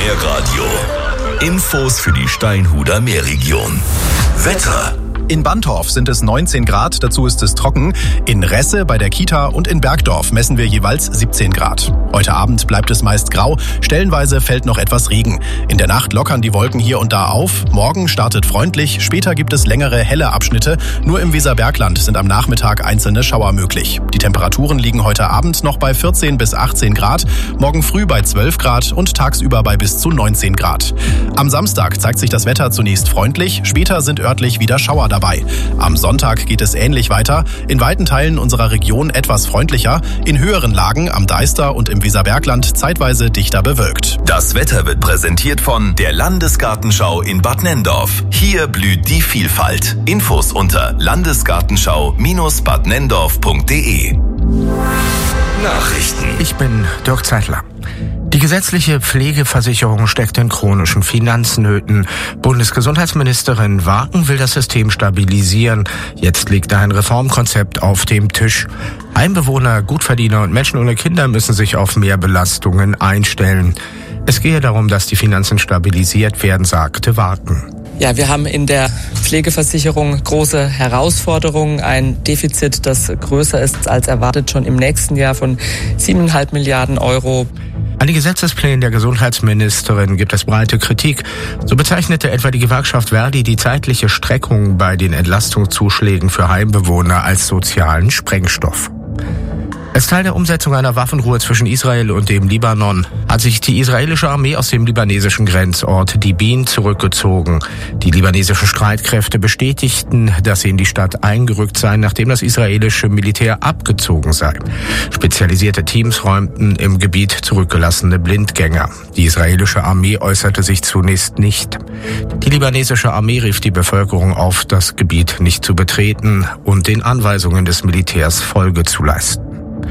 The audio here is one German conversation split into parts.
Meerradio. Infos für die Steinhuder Meerregion. Wetter. In Bantorf sind es 19 Grad, dazu ist es trocken. In Resse bei der Kita und in Bergdorf messen wir jeweils 17 Grad. Heute Abend bleibt es meist grau, stellenweise fällt noch etwas Regen. In der Nacht lockern die Wolken hier und da auf. Morgen startet freundlich, später gibt es längere, helle Abschnitte. Nur im Weserbergland sind am Nachmittag einzelne Schauer möglich. Die Temperaturen liegen heute Abend noch bei 14 bis 18 Grad, morgen früh bei 12 Grad und tagsüber bei bis zu 19 Grad. Am Samstag zeigt sich das Wetter zunächst freundlich, später sind örtlich wieder Schauer dabei. Am Sonntag geht es ähnlich weiter, in weiten Teilen unserer Region etwas freundlicher, in höheren Lagen am Deister und im Weserbergland zeitweise dichter bewölkt. Das Wetter wird präsentiert von der Landesgartenschau in Bad Nenndorf. Hier blüht die Vielfalt. Infos unter landesgartenschau-badnendorf.de. Nachrichten. Ich bin Dirk Zeitler. Die gesetzliche Pflegeversicherung steckt in chronischen Finanznöten. Bundesgesundheitsministerin Waken will das System stabilisieren. Jetzt liegt da ein Reformkonzept auf dem Tisch. Heimbewohner, Gutverdiener und Menschen ohne Kinder müssen sich auf mehr Belastungen einstellen. Es gehe darum, dass die Finanzen stabilisiert werden, sagte Waken. Ja, wir haben in der Pflegeversicherung große Herausforderungen. Ein Defizit, das größer ist als erwartet, schon im nächsten Jahr von 7,5 Milliarden Euro. An den Gesetzesplänen der Gesundheitsministerin gibt es breite Kritik. So bezeichnete etwa die Gewerkschaft Verdi die zeitliche Streckung bei den Entlastungszuschlägen für Heimbewohner als sozialen Sprengstoff. Als Teil der Umsetzung einer Waffenruhe zwischen Israel und dem Libanon hat sich die israelische Armee aus dem libanesischen Grenzort Dibin zurückgezogen. Die libanesischen Streitkräfte bestätigten, dass sie in die Stadt eingerückt seien, nachdem das israelische Militär abgezogen sei. Spezialisierte Teams räumten im Gebiet zurückgelassene Blindgänger. Die israelische Armee äußerte sich zunächst nicht. Die libanesische Armee rief die Bevölkerung auf, das Gebiet nicht zu betreten und den Anweisungen des Militärs Folge zu leisten.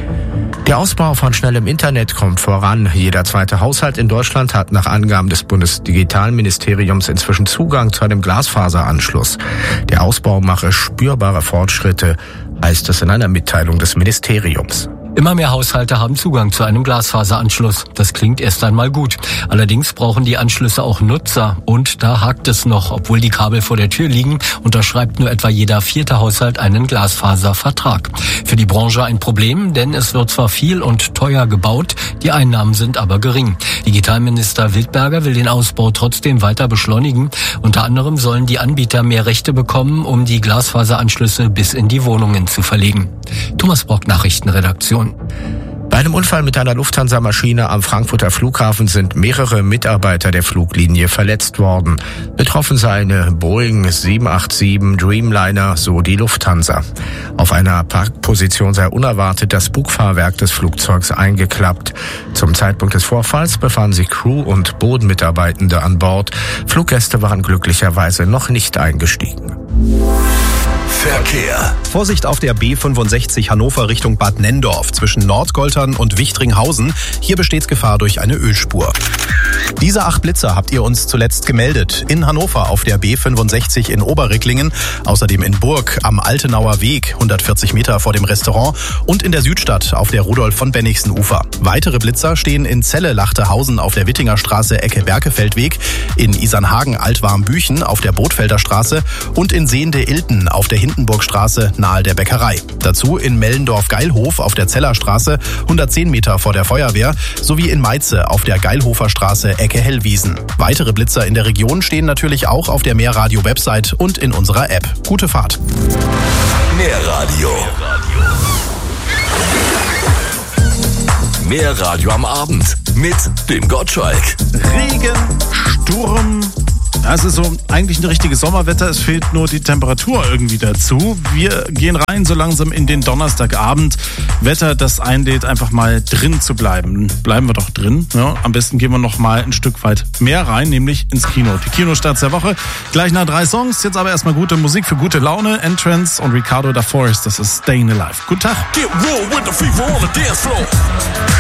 Der Ausbau von schnellem Internet kommt voran. Jeder zweite Haushalt in Deutschland hat nach Angaben des Bundesdigitalministeriums inzwischen Zugang zu einem Glasfaseranschluss. Der Ausbau mache spürbare Fortschritte, heißt es in einer Mitteilung des Ministeriums. Immer mehr Haushalte haben Zugang zu einem Glasfaseranschluss. Das klingt erst einmal gut. Allerdings brauchen die Anschlüsse auch Nutzer. Und da hakt es noch. Obwohl die Kabel vor der Tür liegen, unterschreibt nur etwa jeder 4. Haushalt einen Glasfaservertrag. Für die Branche ein Problem, denn es wird zwar viel und teuer gebaut, die Einnahmen sind aber gering. Digitalminister Wildberger will den Ausbau trotzdem weiter beschleunigen. Unter anderem sollen die Anbieter mehr Rechte bekommen, um die Glasfaseranschlüsse bis in die Wohnungen zu verlegen. Thomas Brock, Nachrichtenredaktion. Bei einem Unfall mit einer Lufthansa-Maschine am Frankfurter Flughafen sind mehrere Mitarbeiter der Fluglinie verletzt worden. Betroffen sei eine Boeing 787 Dreamliner, so die Lufthansa. Auf einer Parkposition sei unerwartet das Bugfahrwerk des Flugzeugs eingeklappt. Zum Zeitpunkt des Vorfalls befanden sich Crew- und Bodenmitarbeitende an Bord. Fluggäste waren glücklicherweise noch nicht eingestiegen. Verkehr. Vorsicht auf der B65 Hannover Richtung Bad Nenndorf zwischen Nordgoltern und Wichtringhausen. Hier besteht Gefahr durch eine Ölspur. Diese 8 Blitzer habt ihr uns zuletzt gemeldet. In Hannover auf der B65 in Oberricklingen, außerdem in Burg am Altenauer Weg, 140 Meter vor dem Restaurant und in der Südstadt auf der Rudolf-von-Bennigsen-Ufer. Weitere Blitzer stehen in Celle-Lachtehausen auf der Wittinger Straße Ecke Berkefeldweg, in Isernhagen-Altwarmbüchen auf der Bootfelder Straße und in Sehnde-Ilten auf der Hindenburgstraße nahe der Bäckerei. Dazu in Mellendorf-Geilhof auf der Zellerstraße, 110 Meter vor der Feuerwehr, sowie in Meize auf der Geilhofer Straße Ecke Hellwiesen. Weitere Blitzer in der Region stehen natürlich auch auf der Meerradio-Website und in unserer App. Gute Fahrt. Meerradio. Meerradio am Abend mit dem Gottschalk. Regen, Sturm. Es ist so eigentlich ein richtiges Sommerwetter, es fehlt nur die Temperatur irgendwie dazu. Wir gehen rein so langsam in den Donnerstagabend. Wetter, das einlädt, einfach mal drin zu bleiben. Bleiben wir doch drin. Ja, am besten gehen wir noch mal ein Stück weit mehr rein, nämlich ins Kino. Die Kinostarts der Woche, gleich nach 3 Songs. Jetzt aber erstmal gute Musik für gute Laune. Entrance und Ricardo da Forest, das ist Staying Alive. Guten Tag. Get real with the fever on the dance floor.